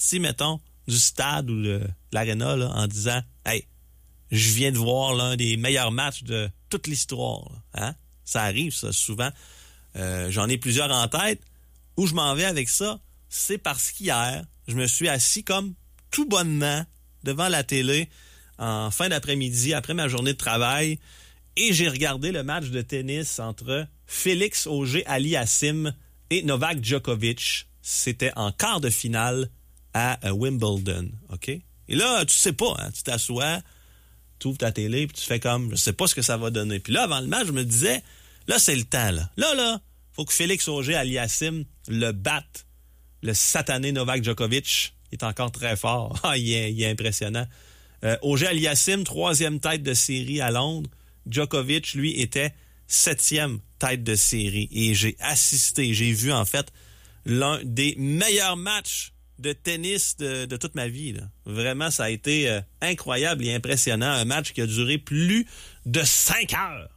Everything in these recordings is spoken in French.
sorti, mettons, du stade ou de l'aréna là, en disant « Hey, je viens de voir l'un des meilleurs matchs de toute l'histoire. » Hein? Ça arrive, ça, souvent. J'en ai plusieurs en tête. Où je m'en vais avec ça, c'est parce qu'hier, je me suis assis comme tout bonnement devant la télé en fin d'après-midi, après ma journée de travail, et j'ai regardé le match de tennis entre Félix Auger-Aliassime et Novak Djokovic. C'était en quart de finale à Wimbledon, OK? Et là, tu sais pas, hein, tu t'assois, tu ouvres ta télé, puis tu fais comme, je sais pas ce que ça va donner. Puis là, avant le match, je me disais, là, c'est le temps, là. Là, faut que Félix Auger-Aliassime le batte. Le satané Novak Djokovic est encore très fort. Ah, il est impressionnant. Auger-Aliassime, 3e tête de série à Londres. Djokovic, lui, était 7e tête de série. Et j'ai vu, en fait, l'un des meilleurs matchs de tennis de toute ma vie, là. Vraiment, ça a été incroyable et impressionnant. Un match qui a duré plus de 5 heures.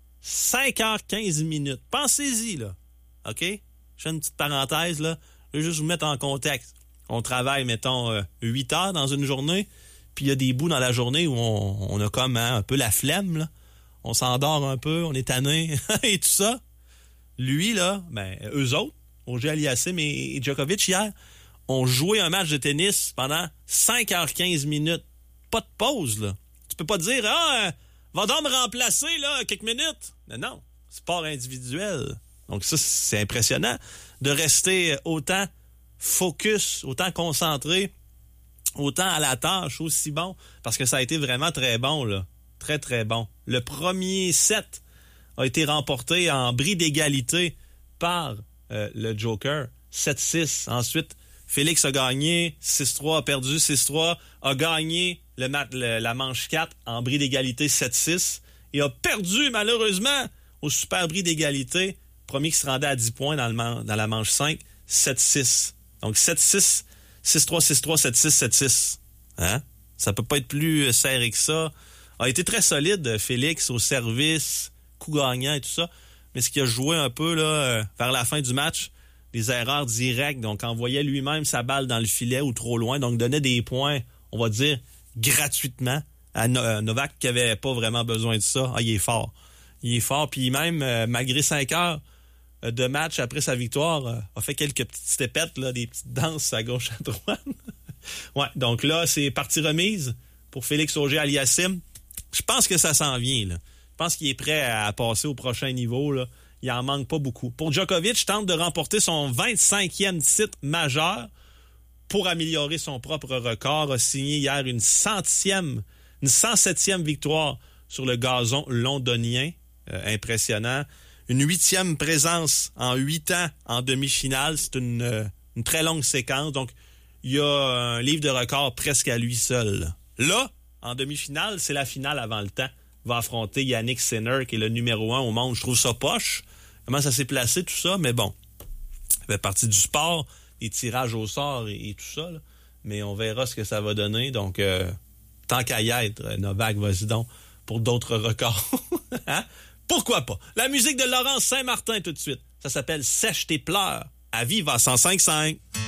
5h15 minutes. Pensez-y, là. OK? Je fais une petite parenthèse, là. Je vais juste vous mettre en contexte. On travaille, mettons, 8 heures dans une journée, puis il y a des bouts dans la journée où on a comme un peu la flemme, là. On s'endort un peu, on est tanné et tout ça. Lui, là, eux autres, Auger-Aliassime et Djokovic, hier, ont joué un match de tennis pendant 5h15 minutes. Pas de pause, là. Tu peux pas dire, va donc me remplacer, là, quelques minutes. Non, sport individuel. Donc ça, c'est impressionnant de rester autant focus, autant concentré, autant à la tâche, aussi bon, parce que ça a été vraiment très bon, là. Très, très bon. Le premier set a été remporté en bris d'égalité par le Joker, 7-6. Ensuite, Félix a gagné 6-3, a perdu 6-3, a gagné la manche 4 en bris d'égalité 7-6 et a perdu malheureusement au super bris d'égalité, premier qui se rendait à 10 points dans la manche 5, 7-6. Donc 7-6, 6-3, 6-3, 7-6, 7-6. Hein? Ça peut pas être plus serré que ça. A été très solide, Félix, au service, coup gagnant et tout ça. Mais ce qui a joué un peu là vers la fin du match, des erreurs directes, donc envoyait lui-même sa balle dans le filet ou trop loin, donc donnait des points, on va dire, gratuitement à Novak qui avait pas vraiment besoin de ça. Ah, il est fort. Il est fort, puis même, malgré 5 heures de match après sa victoire, a fait quelques petites stepettes, là, des petites danses à gauche, à droite. Ouais, donc là, c'est partie remise pour Félix Auger-Aliassime. Je pense que ça s'en vient, là. Je pense qu'il est prêt à passer au prochain niveau, là. Il en manque pas beaucoup. Pour Djokovic, tente de remporter son 25e titre majeur pour améliorer son propre record. A signé hier une 107e victoire sur le gazon londonien. Impressionnant. Une 8e présence en 8 ans en demi-finale. C'est une très longue séquence. Donc, il y a un livre de record presque à lui seul. Là, en demi-finale, c'est la finale avant le temps. Il va affronter Yannick Sinner, qui est le numéro 1 au monde. Je trouve ça poche. Comment ça s'est placé, tout ça? Mais bon, ça fait partie du sport, les tirages au sort et tout ça. Là. Mais on verra ce que ça va donner. Donc, tant qu'à y être, Novak, vas-y donc pour d'autres records. Hein? Pourquoi pas? La musique de Laurence Saint-Martin tout de suite. Ça s'appelle « Sèche tes pleurs » à Viva 105.5.